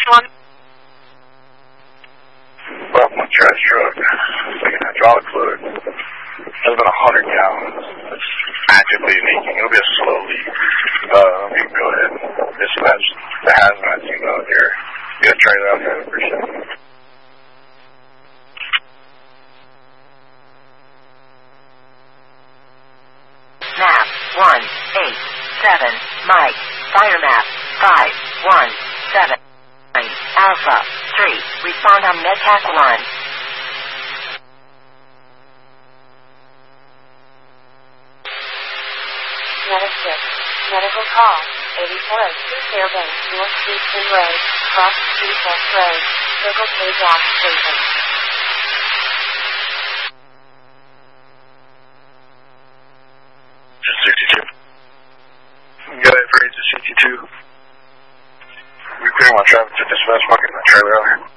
1. Well, my trash truck, taking hydraulic fluid. Has been 100 gallons. It's actively leaking. It'll be a slow leak. You can go ahead and dispatch the hazmat team out here. Get a trailer out there, appreciate it. Map 187, Mike, fire map 517, Alpha 3, respond on MedTac 1. Medic 6, medical call, 8402 Fairbanks, North Houston Road, Cross Street West Road, Circle K gas station. Just 62. Got it for 62. We clear my traffic to dispatch, fucking my trailer out here.